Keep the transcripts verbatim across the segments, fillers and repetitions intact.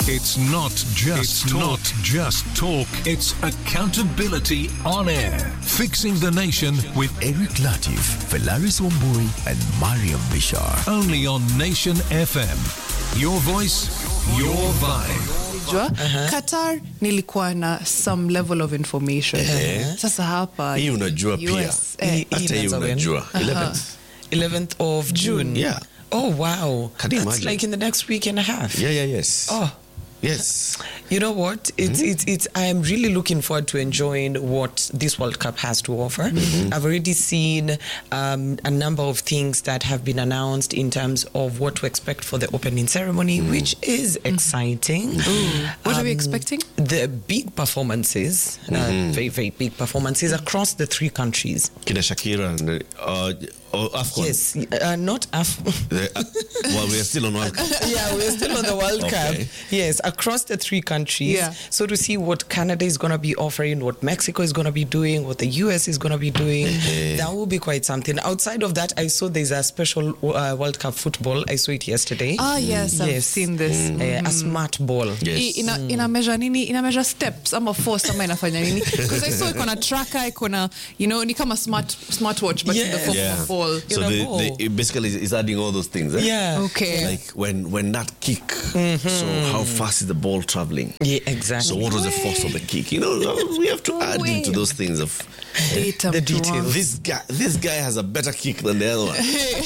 It's not just it's talk. not just talk. It's accountability on air. Fixing the nation with Eric Latif, Felaris Wambui, and Mariam Bishar. Only on Nation F M. Your voice, your vibe. Uh-huh. Qatar nilikuwa na some level of information. Uh-huh. Sasa hapa hii unajua pia. Eh, hata hii unajua. eleventh eleventh of June. Yeah. Oh wow. Can you That's imagine? like in the next week and a half. Yeah, yeah, yes. Oh. Yes. You know what? It's mm-hmm. it's it's. I am really looking forward to enjoying what this World Cup has to offer. Mm-hmm. I've already seen um, a number of things that have been announced in terms of what to expect for the opening ceremony, mm-hmm. which is exciting. Mm-hmm. What um, are we expecting? The big performances, mm-hmm. uh, very very big performances across the three countries. Kina Shakira and uh, oh, AFCON. Yes, uh, not AFCON. uh, well, we are still on World Cup. Yeah, we're still on the World okay. Cup. Yes, across the three countries. Yeah. So to see what Canada is going to be offering, what Mexico is going to be doing, what the U S is going to be doing, that will be quite something. Outside of that, I saw there's a special uh, World Cup football. I saw it yesterday. Ah, yes, yes. I've seen this. Mm. Uh, a smart ball. Yes. Ina, mm. ina measure nini? Ina measure steps. Ama force, ama inafanya nini? Because I saw ikona tracker, ikona, you know, ni kama smart smartwatch, but yes. in the form yeah. of a ball. So the, the, it basically is adding all those things. Eh? Yeah. Okay. Like when, when that kick, mm-hmm. so how fast is the ball traveling? Yeah, exactly. So what was the force of the kick? You know, we have to add Wait. into those things of Data the details. This guy, this guy has a better kick than the other one.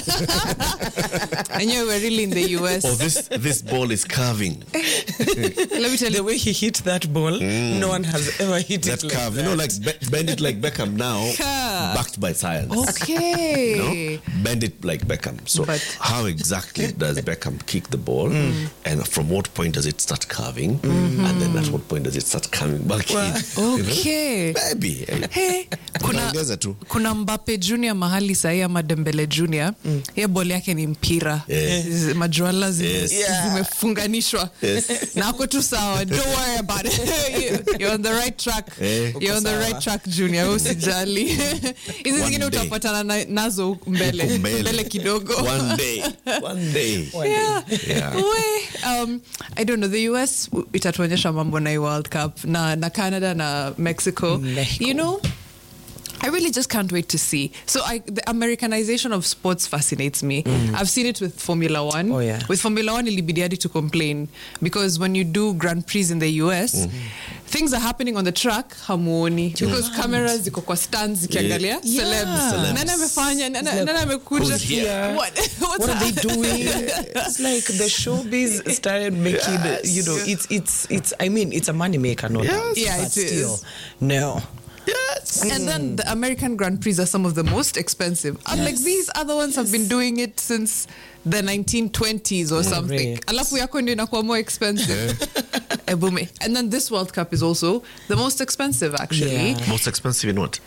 And you were really in the U S. Or this this ball is curving. Let me tell The you. way he hit that ball, mm. no one has ever hit That it like curve, that. you know, like be- bend it like Beckham now, backed by science. Okay. You know? Bend it like Beckham. So But- how exactly does Beckham kick the ball? Mm. And from what point does it start curving? Mm-hmm. And then at what point does it start coming back in? Okay. Maybe. Hey, kuna, Unaongeza tu. kuna Mbappe Junior mahali sahi ama Dembele Junior mm. Ye boli yake ni mpira. Yes. Z- Majuala zi- Yes. yeah. zimefunganishwa. Yes. Na ako tu sawa. Don't worry about it. You're on the right track. Eh. You're on the right track, Junior. Usijali. Hizi One zingine day. utapatana na, nazo mbele. Huko mbele. Mbele kidogo. One day. One day. Yeah. Yeah. We, um, I don't know, the U S itatuonyesha mambo na hii World Cup na, na Canada na Mexico. Mexico. You know, I really just can't wait to see. So I, the Americanization of sports fascinates me. Mm. I've seen it with Formula One. Oh, yeah. With Formula One, ilibidi hadi to complain because when you do Grand Prix in the U S, mm. things are happening on the track, hamuoni. Because yeah. cameras ziko kwa stands zikiangalia Yeah. celebs. Celebs. Nani amefanya? Nani nani amekuja? Who's here? What? What's What are they that? doing? It's like the showbiz started making, Yes. you know, it's it's it's. I mean, it's a money maker, no Yes. doubt. Yeah, but it is. still, no. Yes. And then the American Grand Prix are some of the most expensive. And Yes. like these other ones have been doing it since the nineteen twenties or something. Great. Alafu yako ndio inakuwa more expensive. Ebume. And then this World Cup is also the most expensive actually. Yeah. Most expensive in what?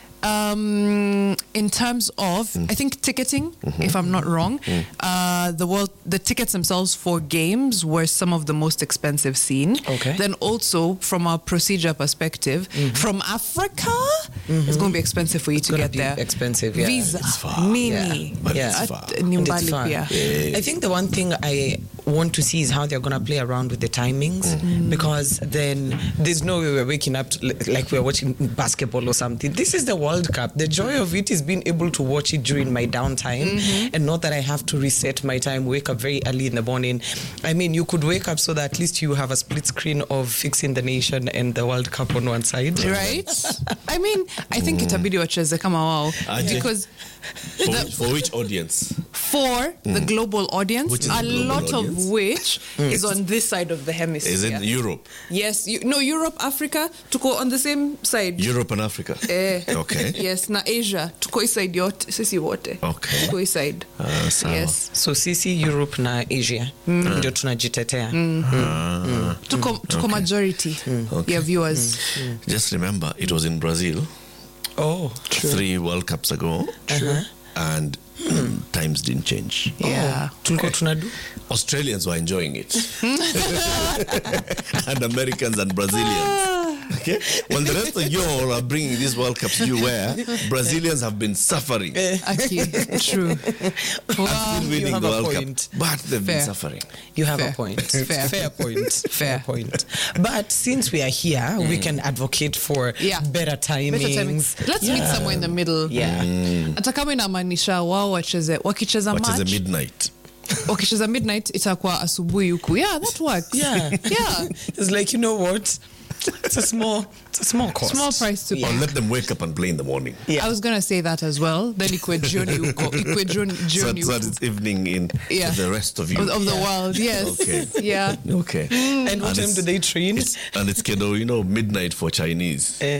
Um, in terms of, mm. I think ticketing, mm-hmm. if I'm not wrong, mm. uh, the world, the tickets themselves for games were some of the most expensive seen. Okay. Then also from a procedure perspective, mm-hmm. from Africa, mm-hmm. it's going to be expensive for you It's to gonna get be there. expensive, yeah. Visa, It's far. nini, Yeah, but it's at- far. ni And mbali it's fun. pia. I think the one thing I want to see is how they're going to play around with the timings mm. because then there's no way we're waking up to, like we're watching basketball or something. This is the World Cup. The joy of it is being able to watch it during my downtime mm-hmm. and not that I have to reset my time, wake up very early in the morning. I mean, you could wake up so that at least you have a split screen of Fixing the Nation and the World Cup on one side. Right? I mean, I think mm. itabidi wacheze kama wao Aje. because For, the, which, for which audience? for mm. the global audience, Which is a the global lot audience? of which mm. is on this side of the hemisphere. Is it Europe? Yes, you, no, Europe, Africa, tuko on the same side. Europe and Africa. Eh, Okay. Yes, na Asia, tuko hii side yote, sisi wote. Okay. Tuko hii side. Ah, sawa. Yes. So sisi Europe na Asia ndio tunajitetea. Ah. Tuko, tuko majority Okay. ya viewers. Just remember, it was in Brazil Oh, three World Cups ago, Uh-huh. and times didn't change. Yeah. tulikuwa tunadu. Australians were enjoying it, and Americans and Brazilians. Okay? When the rest of you all are bringing these World Cups, you where Brazilians have been suffering. Aki, true. Wow. Still winning have the a World point. Cup, but they've Fair. been suffering. You have Fair. a point. Fair. Fair point. Fair. point. But since we are here, we can advocate for Yeah. better timings. Better timings. Let's meet somewhere in the middle. Yeah. Hata kama inamaanisha wao wacheze wakicheza But it's a match midnight. wakicheza midnight itakuwa asubuhi huku. Yeah, that works. Yeah. Yeah. It's like, you know what? It's a small, it's a small cost. Small price to Or let them wake up and play in the morning. Yeah. I was going to say that as well. Then ikwe jioni huko. Ikwe jioni So, jioni so huko. that it's evening in Yeah. the rest of you. Of, of the world, yes. Okay. Yeah. Okay. And what time it's- do they train? It's, and it's Kedo, you know, midnight for Chinese. Eh.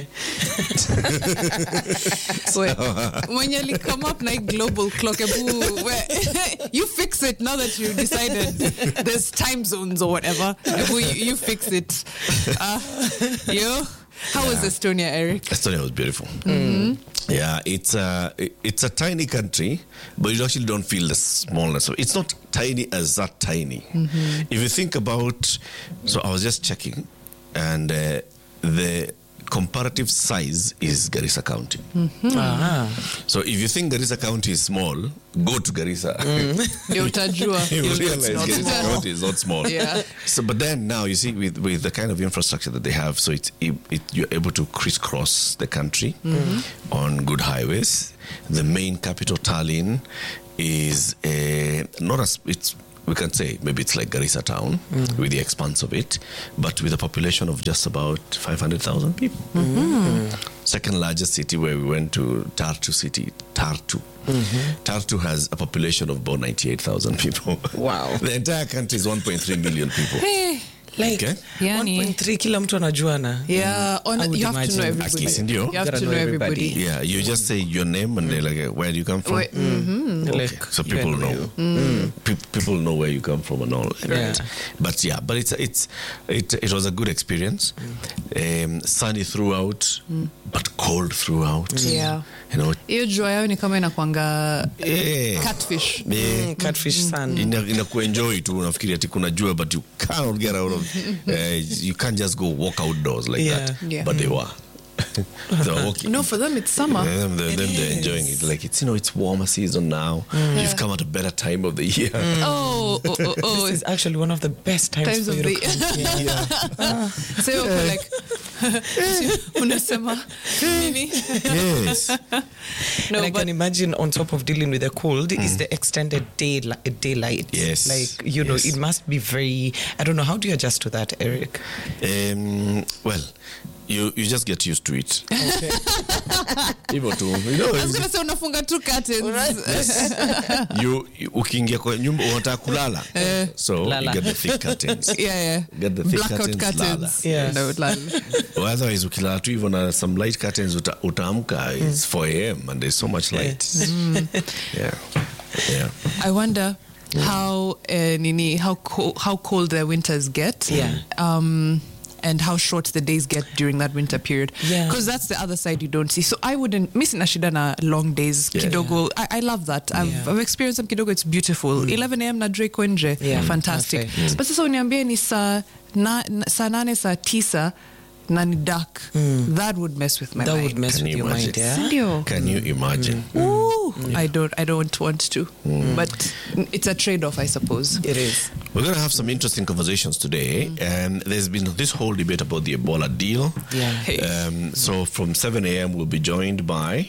Wait, when you come up like global clock, ebu, where you fix it now that you decided there's time zones or whatever. Ebu, you, you fix it. Uh, you, how was Estonia, Eric? Estonia was beautiful. Yeah, it's a it's a tiny country, but you actually don't feel the smallness of it. It's not tiny as that tiny. If you think about, so I was just checking, and uh, the comparative size is Garissa County. Ah. So if you think Garissa County is small, go to Garissa. Ndio utajua. You will realize not Garissa small. County is not small. Yeah. So, but then now you see with, with the kind of infrastructure that they have, so it's it, it, you're able to crisscross the country on good highways. The main capital, Tallinn, is a, not as it's. We can say maybe it's like Garissa town with the expanse of it, but with a population of just about five hundred thousand people. Second largest city where we went to, Tartu city, Tartu. Tartu has a population of about ninety-eight thousand people. Wow. The entire country is one point three million people. Hey. Like Okay. Yani. one point three kila mtu anajuana. Yeah, on, I would you have to imagine. know everybody. Aki, sindio? You have Gotta to know know everybody. everybody. Yeah, you just say your name and they're like, where do you come from? Wait, mhm. Okay, Like, so people you know. know. Pe- people know where you come from and all. Yeah. Right? But yeah, but it's it's it it was a good experience. Um, sunny throughout, but cold throughout. Yeah. You know. Hiyo jua yao ni kama inakwanga Yeah. catfish. Yeah. Mm, catfish sun. Ina, ina kuenjoy tu unafikiri ati kuna jua but you cannot get out of uh, you can't just go walk outdoors like Yeah. that. Yeah. But they were. They were walking. No, for them it's summer. Yeah, them, them, them they're enjoying it. Like it's you know it's warmer season now. You've come at a better time of the year. Oh, oh, oh, oh. This is actually one of the best times, Times for of you the to come. So you're like, unasema mimi. Yes. No, And I but can imagine on top of dealing with the cold is the extended day daylight. Yes. Like, you know, Yes. it must be very, I don't know, how do you adjust to that, Eric? Um, well, you you just get used to it. Okay. Hivyo tu. You know, I was gonna say unafunga two curtains. you, you ukiingia kwa nyumba unataka kulala. So Lala. you get the thick curtains. Yeah, yeah. Get the thick Blackout curtains, curtains. lala. Yes. No, lala. Or otherwise ukilala tu hivyo na some light curtains uta, utaamka it's four a.m. and there's so much light. Yeah. Yeah. I wonder how uh, nini how co- how cold their winters get. Yeah. Um and how short the days get during that winter period. Yeah. Because that's the other side you don't see. So I wouldn't miss Nashida na long days. Yeah. Kidogo. I, I love that. I've, Yeah. I've experienced some Kidogo. It's beautiful. eleven a.m. na Drake nje. Yeah. Fantastic. Perfect. But sasa uniambie ni saa na, na- saa nane saa tisa na ni dark. That would mess with my That mind. would mess Can with you your mind, imagine? yeah? Sindio? Can you imagine? Ooh, I don't I don't want to. But it's a trade-off, I suppose. It is. We're going to have some interesting conversations today. And there's been this whole debate about the Ebola deal. Yeah. Hey. Um, so from seven a.m. we'll be joined by...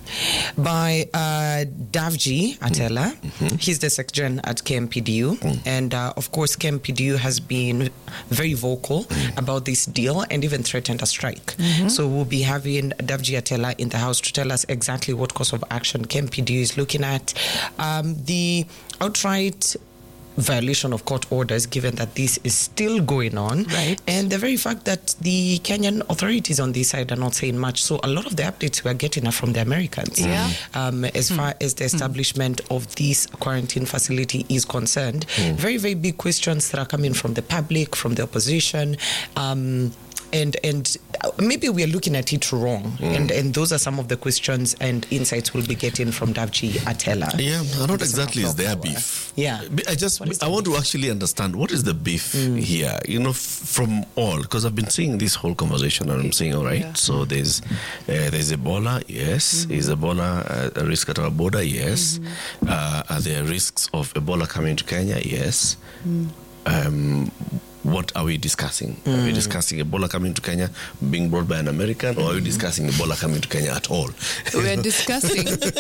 By uh, Davji Atela. He's the secretary at K M P D U. And uh, of course, K M P D U has been very vocal about this deal and even threatened a strike. So we'll be having Davji Atela in the house to tell us exactly what course of action K M P D U is looking at. Um, the outright violation of court orders, given that this is still going on, Right. and the very fact that the Kenyan authorities on this side are not saying much. So a lot of the updates we're getting are from the Americans. Yeah. Um, as far as the establishment of this quarantine facility is concerned, very very big questions that are coming from the public, from the opposition. Um, and and maybe we are looking at it wrong, mm. and and those are some of the questions and insights we'll be getting from Davji Atela. Yeah, not exactly is their beef. Yeah, I just I want beef? to actually understand what is the beef mm. here. You know, f- from all, because I've been seeing this whole conversation, and I'm saying, all right, yeah. so there's uh, there's Ebola, yes, mm-hmm. is Ebola a risk at our border? Yes. Mm-hmm. Uh, are there risks of Ebola coming to Kenya? Yes. Mm. Um, what are we discussing? Mm. Are we discussing Ebola coming to Kenya being brought by an American, or are we discussing Ebola coming to Kenya at all? We're discussing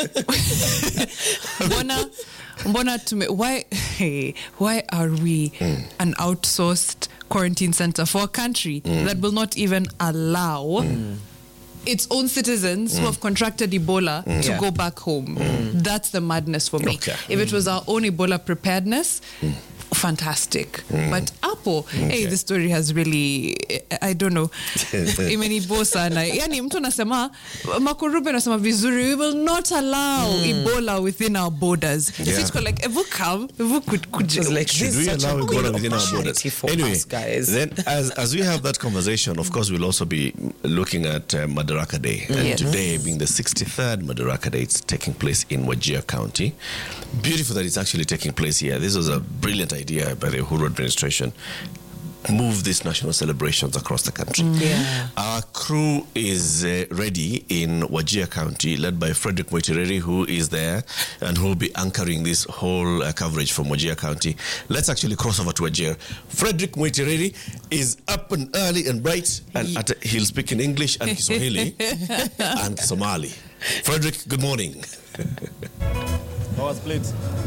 Mbona, Mbona tume, why why are we mm. an outsourced quarantine center for a country mm. that will not even allow mm. its own citizens mm. who have contracted Ebola mm. to yeah. go back home? Mm. That's the madness for me. Okay. If it was our own Ebola preparedness, mm. fantastic. Mm. But Apple, okay. hey, the story has really, I don't know, imenibosa na yani mtu anasema Makurube anasema vizuri, we will not allow mm. Ebola within our borders. Yeah. It's like if we come, if we could, could just like should we allow Ebola within our borders? Anyway, us, guys. Then as as we have that conversation, of course, we'll also be looking at uh, Madaraka Day, and yes. today being the sixty-third Madaraka Day, it's taking place in Wajir County. Beautiful that it's actually taking place here. This was a brilliant idea by the Uhuru administration. Move these national celebrations across the country. Mm. Yeah. Our crew is uh, ready in Wajir County, led by Frederick Moitireri, who is there and who will be anchoring this whole uh, coverage from Wajir County. Let's actually cross over to Wajir. Frederick Moitireri is up and early and bright, and yeah. at, he'll speak in English and Kiswahili and Somali. Frederick, good morning. How was played?